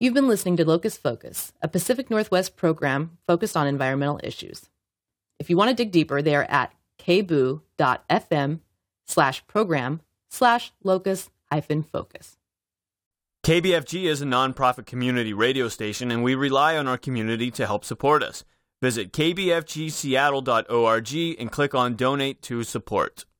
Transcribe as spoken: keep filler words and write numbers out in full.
You've been listening to Locust Focus, a Pacific Northwest program focused on environmental issues. If you want to dig deeper, they are at kboo.fm slash program slash locust hyphen focus. K B F G is a nonprofit community radio station, and we rely on our community to help support us. Visit k b f g seattle dot org and click on Donate to Support.